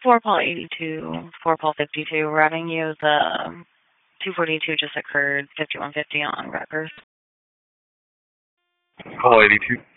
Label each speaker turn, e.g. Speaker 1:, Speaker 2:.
Speaker 1: For Paul 82, for Paul 52, routing you the 242 just occurred, 5150 on Rutgers.
Speaker 2: Paul 82.